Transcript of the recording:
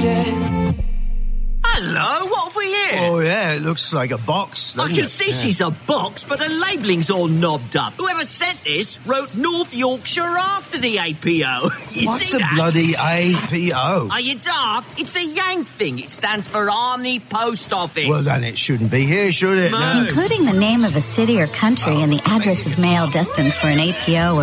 Hello, what have we here? Oh, yeah, it looks like a box. I can see she's a box, but the labelling's all knobbed up. Whoever sent this wrote North Yorkshire after the APO. What's see a that? bloody APO? Are you daft? It's a Yank thing. It stands for Army Post Office. Well, then it shouldn't be here, should it? No. Including the name of a city or country and the address of mail destined for an APO or